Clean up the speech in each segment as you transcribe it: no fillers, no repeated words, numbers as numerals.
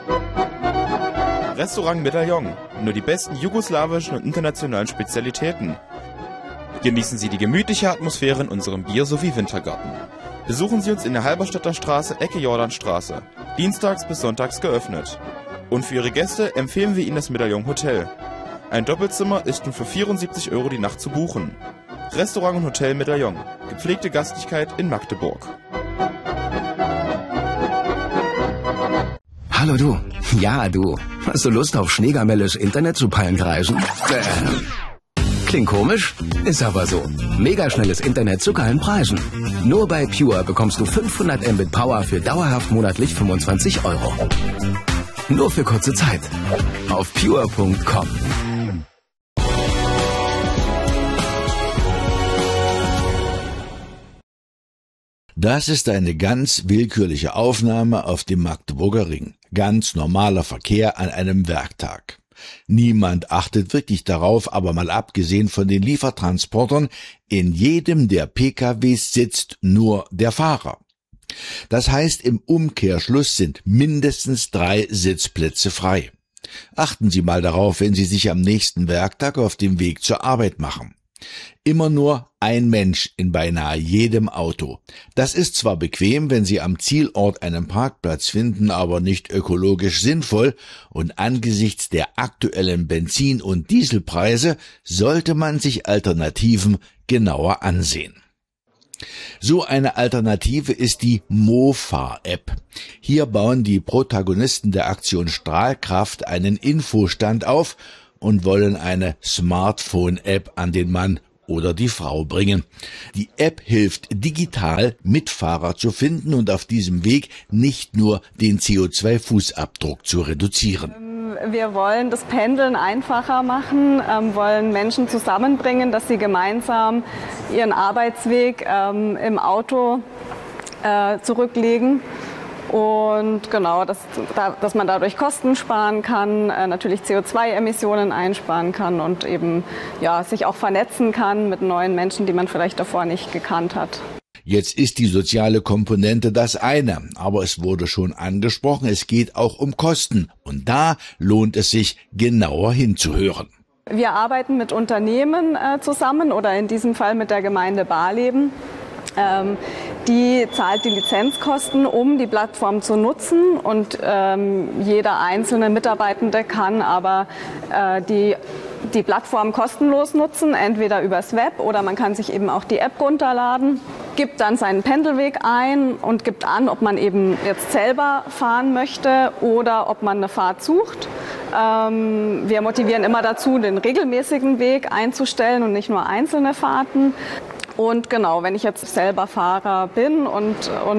Restaurant Medaillon. Nur die besten jugoslawischen und internationalen Spezialitäten. Genießen Sie die gemütliche Atmosphäre in unserem Bier- sowie Wintergarten. Besuchen Sie uns in der Halberstädter Straße, Ecke Jordanstraße. Dienstags bis sonntags geöffnet. Und für Ihre Gäste empfehlen wir Ihnen das Medaillon Hotel. Ein Doppelzimmer ist nun für 74 € die Nacht zu buchen. Restaurant und Hotel Medaillon. Gepflegte Gastlichkeit in Magdeburg. Hallo du. Ja, du. Hast du Lust auf Schneegamelles Internet zu Palmkreisen? Klingt komisch? Ist aber so. Megaschnelles Internet zu geilen Preisen. Nur bei Pure bekommst du 500 Mbit Power für dauerhaft monatlich 25 €. Nur für kurze Zeit. Auf pure.com. Das ist eine ganz willkürliche Aufnahme auf dem Magdeburger Ring. Ganz normaler Verkehr an einem Werktag. Niemand achtet wirklich darauf, aber mal abgesehen von den Liefertransportern, in jedem der PKWs sitzt nur der Fahrer. Das heißt, im Umkehrschluss sind mindestens 3 Sitzplätze frei. Achten Sie mal darauf, wenn Sie sich am nächsten Werktag auf dem Weg zur Arbeit machen. Immer nur ein Mensch in beinahe jedem Auto. Das ist zwar bequem, wenn Sie am Zielort einen Parkplatz finden, aber nicht ökologisch sinnvoll, und angesichts der aktuellen Benzin- und Dieselpreise sollte man sich Alternativen genauer ansehen. So eine Alternative ist die Mofa-App. Hier bauen die Protagonisten der Aktion Strahlkraft einen Infostand auf und wollen eine Smartphone-App an den Mann oder die Frau bringen. Die App hilft digital, Mitfahrer zu finden und auf diesem Weg nicht nur den CO2-Fußabdruck zu reduzieren. Wir wollen das Pendeln einfacher machen, wollen Menschen zusammenbringen, dass sie gemeinsam ihren Arbeitsweg im Auto zurücklegen. Und genau, dass man dadurch Kosten sparen kann, natürlich CO2-Emissionen einsparen kann und eben ja, sich auch vernetzen kann mit neuen Menschen, die man vielleicht davor nicht gekannt hat. Jetzt ist die soziale Komponente das eine, aber es wurde schon angesprochen, es geht auch um Kosten. Und da lohnt es sich, genauer hinzuhören. Wir arbeiten mit Unternehmen zusammen oder in diesem Fall mit der Gemeinde Barleben. Die zahlt die Lizenzkosten, um die Plattform zu nutzen, und jeder einzelne Mitarbeitende kann aber die Plattform kostenlos nutzen, entweder übers Web oder man kann sich eben auch die App runterladen, gibt dann seinen Pendelweg ein und gibt an, ob man eben jetzt selber fahren möchte oder ob man eine Fahrt sucht. Wir motivieren immer dazu, den regelmäßigen Weg einzustellen und nicht nur einzelne Fahrten. Und genau, wenn ich jetzt selber Fahrer bin und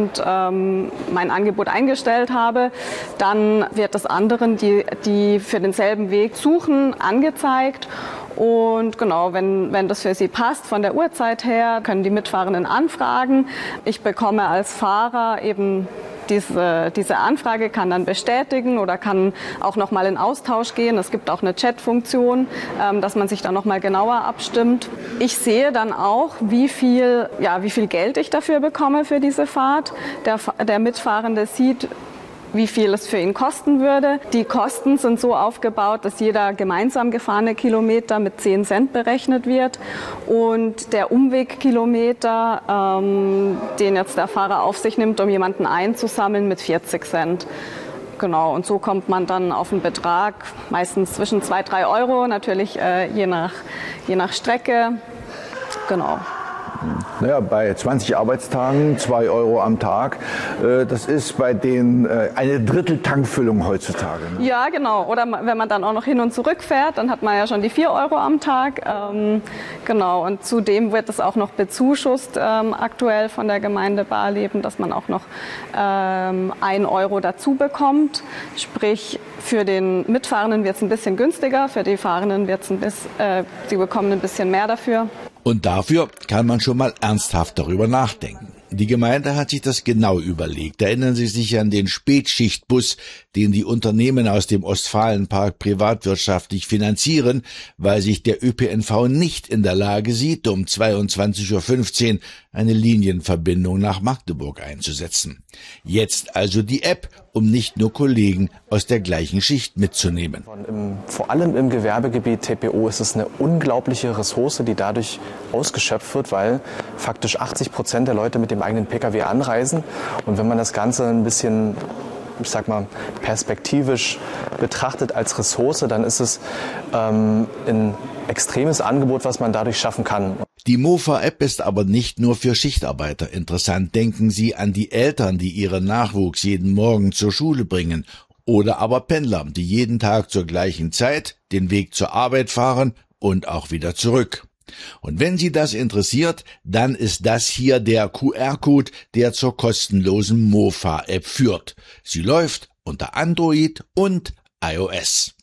mein Angebot eingestellt habe, dann wird das anderen, die für denselben Weg suchen, angezeigt. Und genau, wenn das für sie passt von der Uhrzeit her, können die Mitfahrenden anfragen. Ich bekomme als Fahrer eben diese Anfrage, kann dann bestätigen oder kann auch noch mal in Austausch gehen. Es gibt auch eine Chat-Funktion, dass man sich dann noch mal genauer abstimmt. Ich sehe dann auch, wie viel Geld ich dafür bekomme für diese Fahrt. Der Mitfahrende sieht, wie viel es für ihn kosten würde. Die Kosten sind so aufgebaut, dass jeder gemeinsam gefahrene Kilometer mit 10 Cent berechnet wird und der Umwegkilometer, den jetzt der Fahrer auf sich nimmt, um jemanden einzusammeln, mit 40 Cent. Genau, und so kommt man dann auf einen Betrag, meistens zwischen 2-3 €, natürlich je nach Strecke. Genau. Naja, bei 20 Arbeitstagen 2 € am Tag, das ist bei denen eine Drittel-Tankfüllung heutzutage. Ne? Ja, genau. Oder wenn man dann auch noch hin und zurück fährt, dann hat man ja schon die 4 € am Tag. Genau. Und zudem wird es auch noch bezuschusst aktuell von der Gemeinde Barleben, dass man auch noch 1 € dazu bekommt. Sprich, für den Mitfahrenden wird es ein bisschen günstiger, für die Fahrenden sie bekommen ein bisschen mehr dafür. Und dafür kann man schon mal ernsthaft darüber nachdenken. Die Gemeinde hat sich das genau überlegt. Erinnern Sie sich an den Spätschichtbus, den die Unternehmen aus dem Ostfalenpark privatwirtschaftlich finanzieren, weil sich der ÖPNV nicht in der Lage sieht, um 22:15 Uhr eine Linienverbindung nach Magdeburg einzusetzen. Jetzt also die App um nicht nur Kollegen aus der gleichen Schicht mitzunehmen. Vor allem im Gewerbegebiet TPO ist es eine unglaubliche Ressource, die dadurch ausgeschöpft wird, weil faktisch 80% der Leute mit dem eigenen Pkw anreisen. Und wenn man das Ganze ein bisschen, ich sag mal, perspektivisch betrachtet als Ressource, dann ist es ein extremes Angebot, was man dadurch schaffen kann. Die Mofa-App ist aber nicht nur für Schichtarbeiter interessant. Denken Sie an die Eltern, die ihren Nachwuchs jeden Morgen zur Schule bringen. Oder aber Pendler, die jeden Tag zur gleichen Zeit den Weg zur Arbeit fahren und auch wieder zurück. Und wenn Sie das interessiert, dann ist das hier der QR-Code, der zur kostenlosen Mofa-App führt. Sie läuft unter Android und iOS.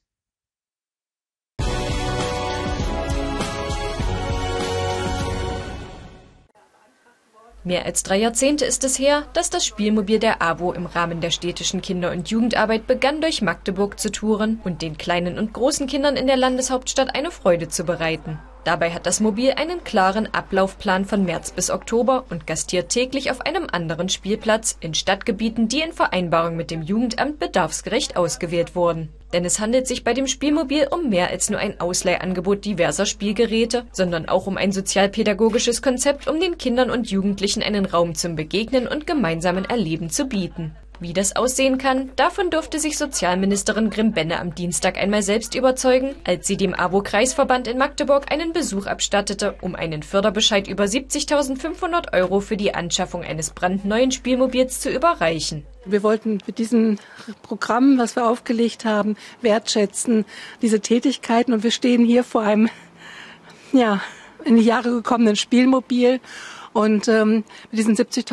Mehr als 3 Jahrzehnte ist es her, dass das Spielmobil der AWO im Rahmen der städtischen Kinder- und Jugendarbeit begann, durch Magdeburg zu touren und den kleinen und großen Kindern in der Landeshauptstadt eine Freude zu bereiten. Dabei hat das Mobil einen klaren Ablaufplan von März bis Oktober und gastiert täglich auf einem anderen Spielplatz in Stadtgebieten, die in Vereinbarung mit dem Jugendamt bedarfsgerecht ausgewählt wurden. Denn es handelt sich bei dem Spielmobil um mehr als nur ein Ausleihangebot diverser Spielgeräte, sondern auch um ein sozialpädagogisches Konzept, um den Kindern und Jugendlichen einen Raum zum Begegnen und gemeinsamen Erleben zu bieten. Wie das aussehen kann, davon durfte sich Sozialministerin Grimm-Benne am Dienstag einmal selbst überzeugen, als sie dem AWO-Kreisverband in Magdeburg einen Besuch abstattete, um einen Förderbescheid über 70.500 € für die Anschaffung eines brandneuen Spielmobils zu überreichen. Wir wollten mit diesem Programm, was wir aufgelegt haben, wertschätzen, diese Tätigkeiten. Und wir stehen hier vor einem, in die Jahre gekommenen Spielmobil. Und mit diesen 70.000